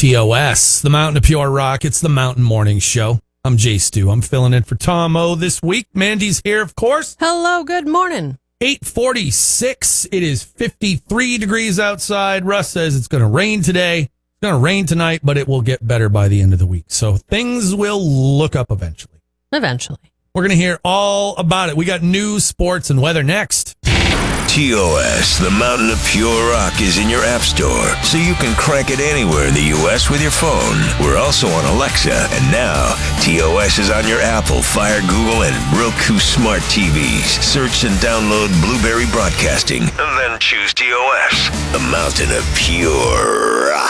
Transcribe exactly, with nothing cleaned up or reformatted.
T O S, the Mountain of Pure Rock. It's the Mountain Morning Show. I'm Jay Stu. I'm filling in for Tom O this week. Mandy's here, of course. Hello, good morning. eight forty-six. It is fifty-three degrees outside. Russ says it's going to rain today. It's going to rain tonight, but it will get better by the end of the week. So things will look up eventually. Eventually. We're going to hear all about it. We got news, sports, and weather next. T O S, the Mountain of Pure Rock, is in your app store, so you can crank it anywhere in the U S with your phone. We're also on Alexa, and now T O S is on your Apple, Fire, Google, and Roku smart T Vs. Search and download Blueberry Broadcasting, and then choose T O S, the Mountain of Pure Rock.